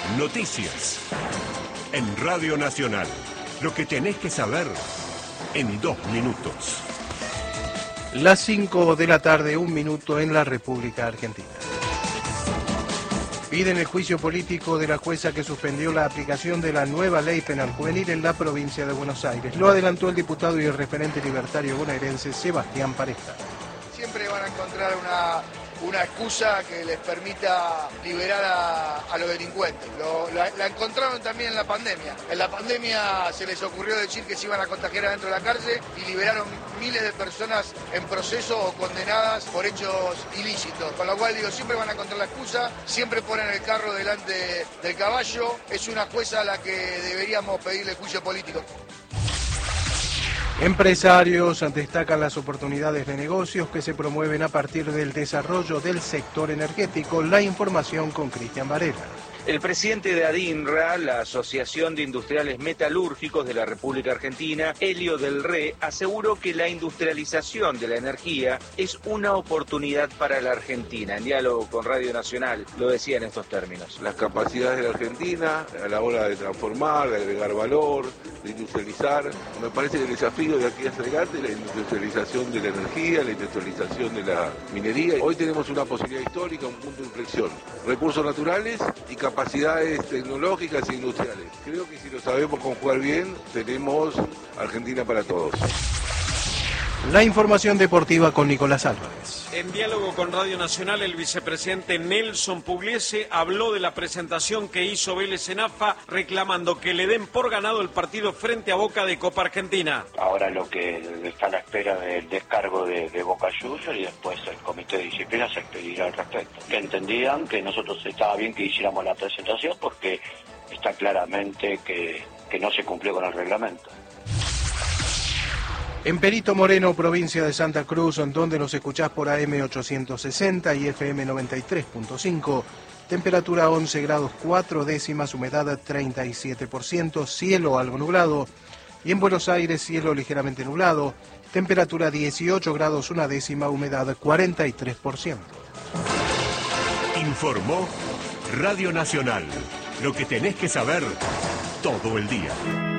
Noticias. En Radio Nacional. Lo que tenés que saber en 2 minutos. Las 5 de la tarde, 1 minuto en la República Argentina. Piden el juicio político de la jueza que suspendió la aplicación de la nueva ley penal juvenil en la provincia de Buenos Aires. Lo adelantó el diputado y el referente libertario bonaerense Sebastián Pareja. Siempre van a encontrar una excusa que les permita liberar a los delincuentes. La encontraron también en la pandemia. En la pandemia se les ocurrió decir que se iban a contagiar adentro de la cárcel y liberaron miles de personas en proceso o condenadas por hechos ilícitos. Con lo cual digo, siempre van a encontrar la excusa, siempre ponen el carro delante del caballo. Es una jueza a la que deberíamos pedirle juicio político. Empresarios destacan las oportunidades de negocios que se promueven a partir del desarrollo del sector energético. La información con Cristian Varela. El presidente de ADINRA, la Asociación de Industriales Metalúrgicos de la República Argentina, Helio del Re, aseguró que la industrialización de la energía es una oportunidad para la Argentina. En diálogo con Radio Nacional lo decía en estos términos. Las capacidades de la Argentina a la hora de transformar, de agregar valor, de industrializar. Me parece que el desafío de aquí hacia adelante es la industrialización de la energía, la industrialización de la minería. Hoy tenemos una posibilidad histórica, un punto de inflexión. Recursos naturales y capacidades tecnológicas e industriales. Creo que si lo sabemos conjugar bien, tenemos Argentina para todos. La información deportiva con Nicolás Álvarez. En diálogo con Radio Nacional, el vicepresidente Nelson Pugliese habló de la presentación que hizo Vélez en AFA, reclamando que le den por ganado el partido frente a Boca de Copa Argentina. Ahora lo que está a la espera del descargo de Boca Juniors y después el comité de disciplina se expedirá al respecto. Que entendían que nosotros estaba bien que hiciéramos la presentación porque está claramente que no se cumplió con el reglamento. En Perito Moreno, provincia de Santa Cruz, donde nos escuchás por AM 860 y FM 93.5, temperatura 11 grados 4 décimas, humedad 37%, cielo algo nublado. Y en Buenos Aires, cielo ligeramente nublado, temperatura 18 grados 1 décima, humedad 43%. Informó Radio Nacional. Lo que tenés que saber todo el día.